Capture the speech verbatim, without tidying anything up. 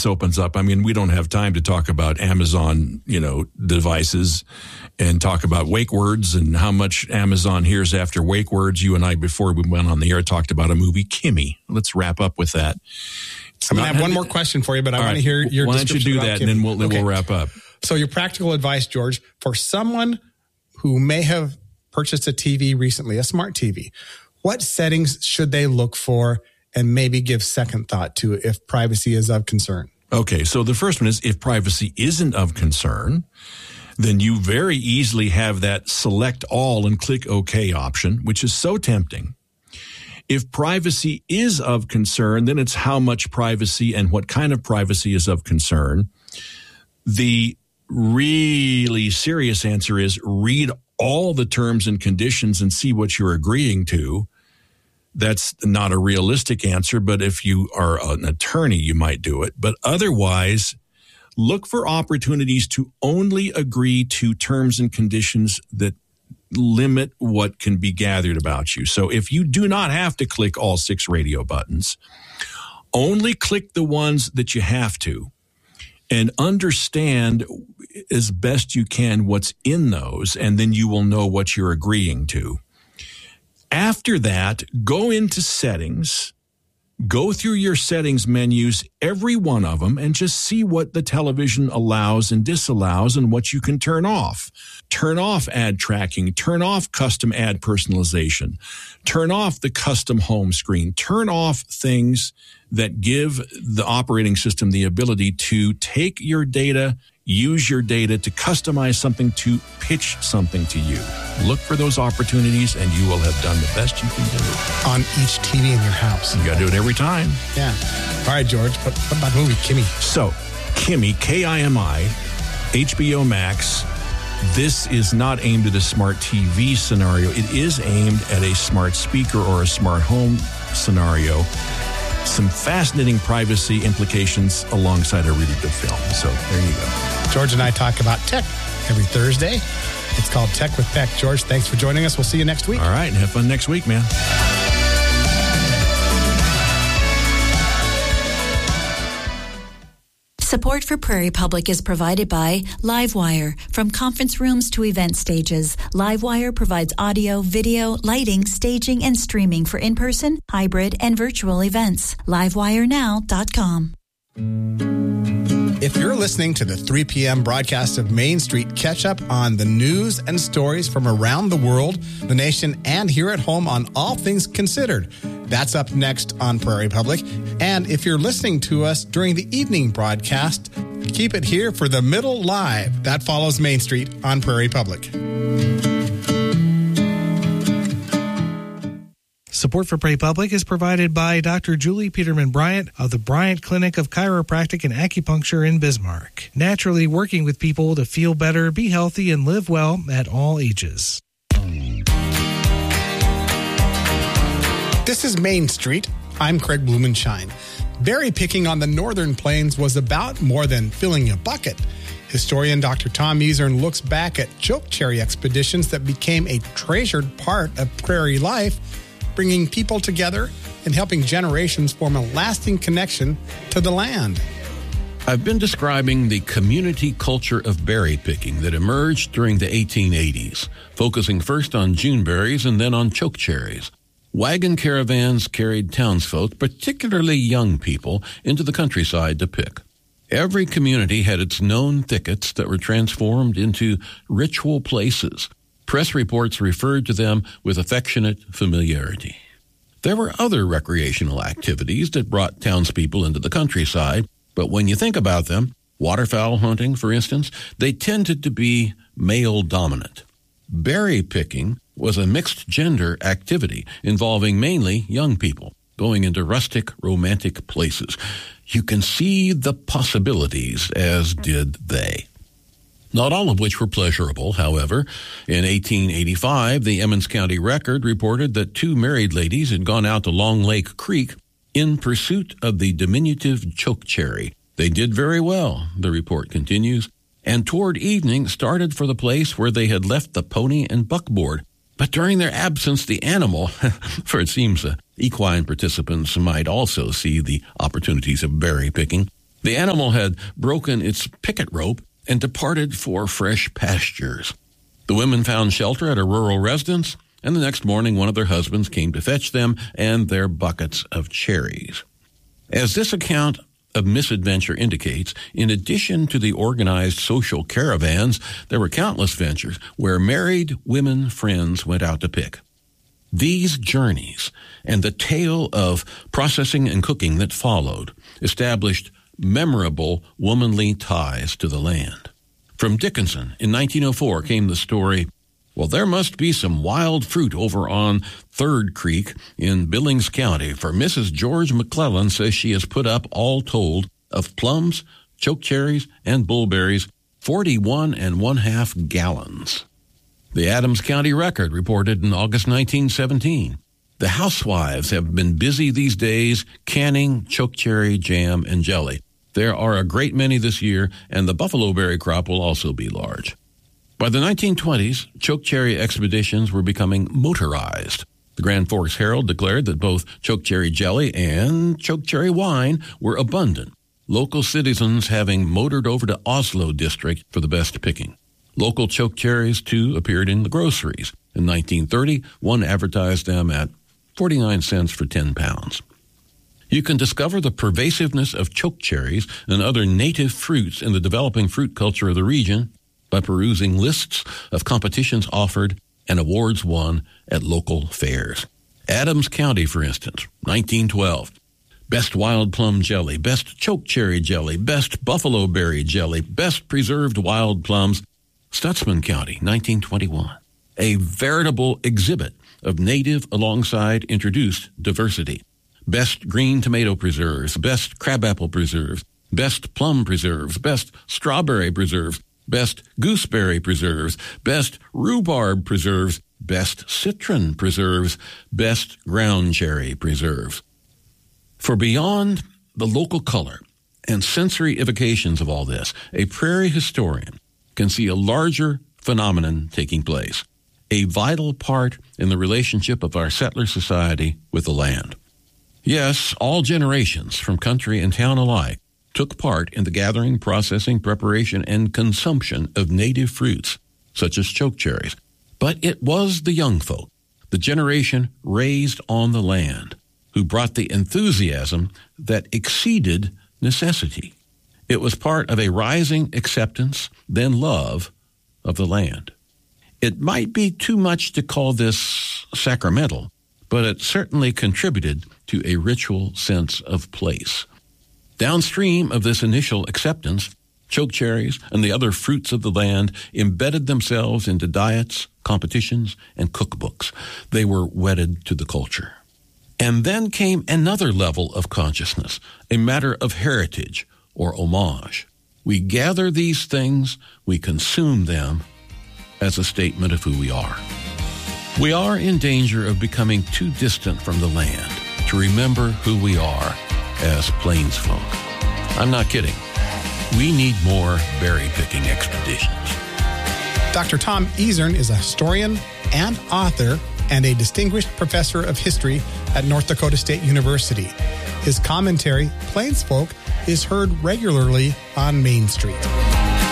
this opens up. I mean, we don't have time to talk about Amazon, you know, devices and talk about wake words and how much Amazon hears after wake words. You and I, before we went on the air, talked about a movie, Kimmy. Let's wrap up with that. It's I'm going to have one more question for you, but I want right. to hear your Why don't you do that, and then we'll, then okay. we'll wrap up. So your practical advice, George, for someone who may have purchased a T V recently, a smart T V, what settings should they look for and maybe give second thought to if privacy is of concern? Okay, so the first one is if privacy isn't of concern, then you very easily have that select all and click OK option, which is so tempting. If privacy is of concern, then it's how much privacy and what kind of privacy is of concern. The really serious answer is read all the terms and conditions and see what you're agreeing to. That's not a realistic answer, but if you are an attorney, you might do it. But otherwise, look for opportunities to only agree to terms and conditions that limit what can be gathered about you. So if you do not have to click all six radio buttons, only click the ones that you have to and understand as best you can what's in those, and then you will know what you're agreeing to. After that, go into settings, go through your settings menus, every one of them, and just see what the television allows and disallows and what you can turn off. Turn off ad tracking, turn off custom ad personalization, turn off the custom home screen, turn off things that give the operating system the ability to take your data, use your data to customize something, to pitch something to you. Look for those opportunities and you will have done the best you can do. On each T V in your house. You got to do it every time. Yeah. All right, George, what, what about the movie Kimmy? So, Kimmy, K I M I, H B O Max. This is not aimed at a smart T V scenario. It is aimed at a smart speaker or a smart home scenario. Some fascinating privacy implications alongside a really good film. So there you go. George and I talk about tech every Thursday. It's called Tech with Beck. George, thanks for joining us. We'll see you next week. All right, and have fun next week, man. Support for Prairie Public is provided by Livewire. From conference rooms to event stages, Livewire provides audio, video, lighting, staging, and streaming for in-person, hybrid, and virtual events. livewire now dot com. If you're listening to the three p.m. broadcast of Main Street, catch up on the news and stories from around the world, the nation, and here at home on All Things Considered. That's up next on Prairie Public. And if you're listening to us during the evening broadcast, keep it here for the Middle Live. That follows Main Street on Prairie Public. Support for Prairie Public is provided by Doctor Julie Peterman Bryant of the Bryant Clinic of Chiropractic and Acupuncture in Bismarck. Naturally working with people to feel better, be healthy, and live well at all ages. This is Main Street. I'm Craig Blumenshine. Berry picking on the northern plains was about more than filling a bucket. Historian Doctor Tom Meisern looks back at chokecherry expeditions that became a treasured part of prairie life, bringing people together and helping generations form a lasting connection to the land. I've been describing the community culture of berry picking that emerged during the eighteen eighties, focusing first on Juneberries and then on chokecherries. Wagon caravans carried townsfolk, particularly young people, into the countryside to pick. Every community had its known thickets that were transformed into ritual places. Press reports referred to them with affectionate familiarity. There were other recreational activities that brought townspeople into the countryside, but when you think about them, waterfowl hunting, for instance, they tended to be male-dominant. Berry picking was a mixed-gender activity involving mainly young people going into rustic, romantic places. You can see the possibilities, as did they. Not all of which were pleasurable, however. In eighteen eighty-five, the Emmons County Record reported that two married ladies had gone out to Long Lake Creek in pursuit of the diminutive chokecherry. They did very well, the report continues, and toward evening started for the place where they had left the pony and buckboard. But during their absence, the animal, for it seems uh, equine participants might also see the opportunities of berry picking, The animal had broken its picket rope and departed for fresh pastures. The women found shelter at a rural residence, and the next morning one of their husbands came to fetch them and their buckets of cherries. As this account of misadventure indicates, in addition to the organized social caravans, there were countless ventures where married women friends went out to pick. These journeys and the tale of processing and cooking that followed established memorable womanly ties to the land. From Dickinson in nineteen oh four came the story, "Well, there must be some wild fruit over on Third Creek in Billings County, for Missus George McClellan says she has put up, all told, of plums, chokecherries, and bullberries, forty-one and one-half gallons." The Adams County Record reported in August nineteen seventeen, "The housewives have been busy these days canning chokecherry jam and jelly. There are a great many this year, and the buffalo berry crop will also be large." By the nineteen twenties, chokecherry expeditions were becoming motorized. The Grand Forks Herald declared that both chokecherry jelly and chokecherry wine were abundant, local citizens having motored over to Oslo District for the best picking. Local chokecherries, too, appeared in the groceries. In nineteen thirty, one advertised them at forty-nine cents for ten pounds. You can discover the pervasiveness of chokecherries and other native fruits in the developing fruit culture of the region by perusing lists of competitions offered and awards won at local fairs. Adams County, for instance, nineteen twelve. Best wild plum jelly, best chokecherry jelly, best buffalo berry jelly, best preserved wild plums. Stutzman County, nineteen twenty-one. A veritable exhibit of native alongside introduced diversity. Best green tomato preserves, best crabapple preserves, best plum preserves, best strawberry preserves, best gooseberry preserves, best rhubarb preserves, best citron preserves, best ground cherry preserves. For beyond the local color and sensory evocations of all this, a prairie historian can see a larger phenomenon taking place, a vital part in the relationship of our settler society with the land. Yes, all generations, from country and town alike, took part in the gathering, processing, preparation, and consumption of native fruits, such as chokecherries. But it was the young folk, the generation raised on the land, who brought the enthusiasm that exceeded necessity. It was part of a rising acceptance, then love, of the land. It might be too much to call this sacramental, but it certainly contributed to a ritual sense of place. Downstream of this initial acceptance, chokecherries and the other fruits of the land embedded themselves into diets, competitions, and cookbooks. They were wedded to the culture. And then came another level of consciousness, a matter of heritage or homage. We gather these things, we consume them as a statement of who we are. We are in danger of becoming too distant from the land to remember who we are as plains folk. I'm not kidding. We need more berry-picking expeditions. Doctor Tom Eazern is a historian and author and a distinguished professor of history at North Dakota State University. His commentary, Plains Folk, is heard regularly on Main Street.